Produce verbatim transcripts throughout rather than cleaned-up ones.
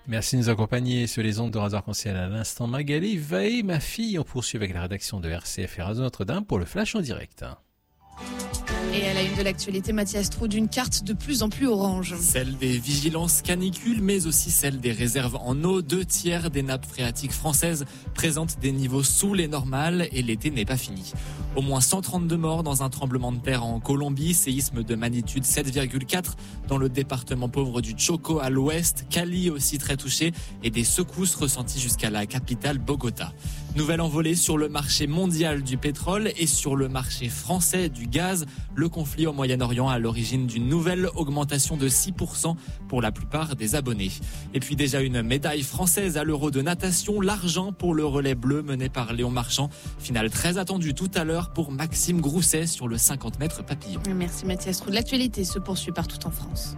Merci de nous accompagner sur les ondes de Radio Arc-en-Ciel à l'instant. Magali Veille, ma fille, on poursuit avec la rédaction de R C F et Radio Notre-Dame pour le Flash en direct. Et à la une de l'actualité, Mathias Trou, d'une carte de plus en plus orange. Celle des vigilances canicules, mais aussi celle des réserves en eau. Deux tiers des nappes phréatiques françaises présentent des niveaux sous les normales et l'été n'est pas fini. Au moins cent trente-deux morts dans un tremblement de terre en Colombie, séisme de magnitude sept virgule quatre dans le département pauvre du Choco à l'ouest, Cali aussi très touché et des secousses ressenties jusqu'à la capitale Bogota. Nouvelle envolée sur le marché mondial du pétrole et sur le marché français du gaz. Le conflit au Moyen-Orient à l'origine d'une nouvelle augmentation de six pour cent pour la plupart des abonnés. Et puis déjà une médaille française à l'Euro de natation, l'argent pour le relais bleu mené par Léon Marchand. Finale très attendue tout à l'heure pour Maxime Grousset sur le cinquante mètres papillon. Merci Mathias Trou. L'actualité se poursuit partout en France.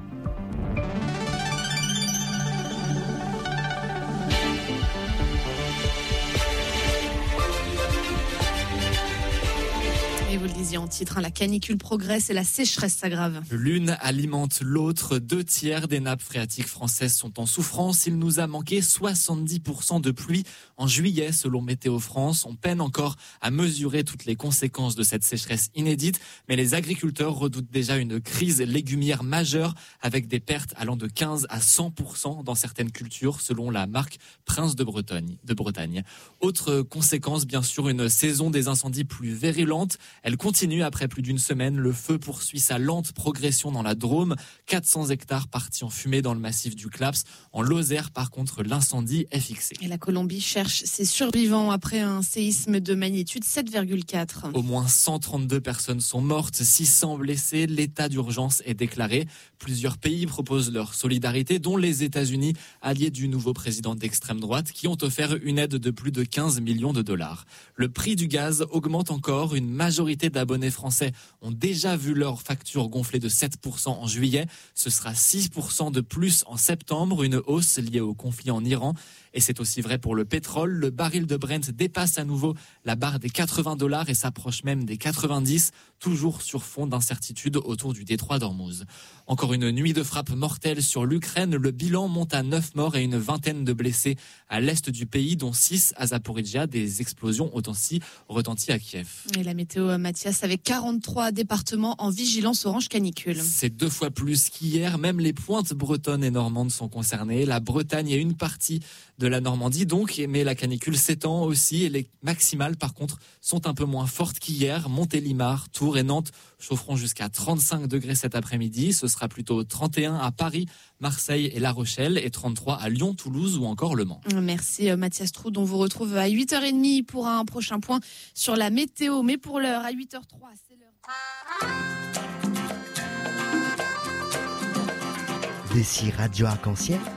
Et vous le disiez en titre, hein, la canicule progresse et la sécheresse s'aggrave. L'une alimente l'autre. Deux tiers des nappes phréatiques françaises sont en souffrance. Il nous a manqué soixante-dix pour cent de pluie en juillet, selon Météo France. On peine encore à mesurer toutes les conséquences de cette sécheresse inédite, mais les agriculteurs redoutent déjà une crise légumière majeure avec des pertes allant de quinze à cent pour cent dans certaines cultures, selon la marque Prince de Bretagne. De Bretagne. Autre conséquence, bien sûr, une saison des incendies plus virulente. Elle continue après plus d'une semaine. Le feu poursuit sa lente progression dans la Drôme. quatre cents hectares partis en fumée dans le massif du Claps. En Lozère, par contre, l'incendie est fixé. Et la Colombie cherche ses survivants après un séisme de magnitude sept virgule quatre. Au moins cent trente-deux personnes sont mortes, six cents blessés. L'état d'urgence est déclaré. Plusieurs pays proposent leur solidarité, dont les États-Unis, alliés du nouveau président d'extrême droite, qui ont offert une aide de plus de quinze millions de dollars. Le prix du gaz augmente encore. Une majorité d'abonnés français ont déjà vu leur facture gonfler de sept pour cent en juillet. Ce sera six pour cent de plus en septembre, une hausse liée au conflit en Iran. Et c'est aussi vrai pour le pétrole. Le baril de Brent dépasse à nouveau la barre des quatre-vingts dollars et s'approche même des quatre-vingt-dix, toujours sur fond d'incertitude autour du détroit d'Ormuz. Encore une nuit de frappe mortelle sur l'Ukraine. Le bilan monte à neuf morts et une vingtaine de blessés à l'est du pays, dont six à Zaporizhzhia. Des explosions ont aussi retenti à Kiev. Et la météo, Mathias, avec quarante-trois départements en vigilance orange canicule. C'est deux fois plus qu'hier. Même les pointes bretonnes et normandes sont concernées. La Bretagne et une partie de la Normandie donc, mais la canicule s'étend aussi et les maximales par contre sont un peu moins fortes qu'hier. Montélimar, Tours et Nantes chaufferont jusqu'à trente-cinq degrés cet après-midi. Ce sera plutôt trente et un à Paris, Marseille et La Rochelle et trente-trois à Lyon, Toulouse ou encore Le Mans. Merci Mathias Trou, dont vous retrouve à huit heures trente pour un prochain point sur la météo. Mais pour l'heure, à huit heures trois, c'est l'heure. D'ici Radio Arc-en-Ciel,